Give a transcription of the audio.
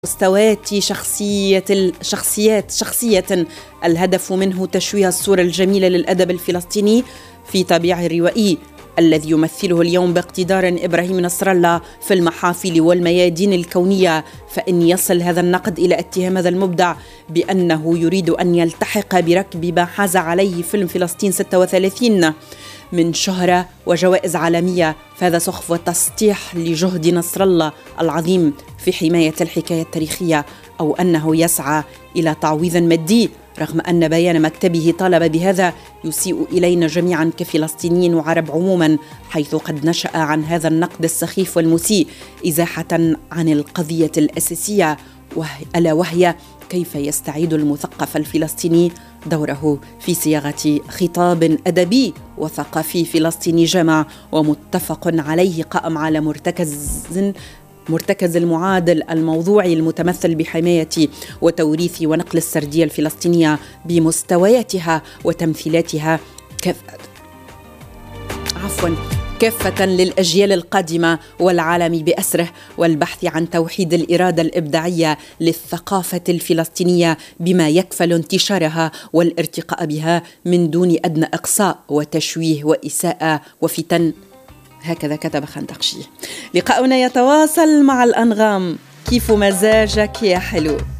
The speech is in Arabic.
مستويات شخصية الهدف منه تشويه الصورة الجميلة للأدب الفلسطيني في طابعه الروائي الذي يمثله اليوم باقتدار إبراهيم نصر الله في المحافل والميادين الكونية. فإن يصل هذا النقد إلى اتهام هذا المبدع بأنه يريد أن يلتحق بركب ما حاز عليه فيلم فلسطين 36 من شهرة وجوائز عالمية، فهذا سخف وتسطيح لجهد نصر الله العظيم في حماية الحكاية التاريخية، أو أنه يسعى إلى تعويض مادي رغم أن بيان مكتبه طالب بهذا يسيء إلينا جميعا كفلسطينيين وعرب عموما، حيث قد نشأ عن هذا النقد السخيف والمسيء إزاحة عن القضية الأساسية ألا وهي كيف يستعيد المثقف الفلسطيني دوره في صياغة خطاب أدبي وثقافي فلسطيني جمع ومتفق عليه قائم على مرتكز المعادل الموضوعي المتمثل بحماية وتوريث ونقل السردية الفلسطينية بمستوياتها وتمثيلاتها كافة للأجيال القادمة والعالم بأسره، والبحث عن توحيد الإرادة الإبداعية للثقافة الفلسطينية بما يكفل انتشارها والارتقاء بها من دون أدنى إقصاء وتشويه وإساءة وفتن. هكذا كتب خندقشي. لقاؤنا يتواصل مع الأنغام. كيف مزاجك يا حلو؟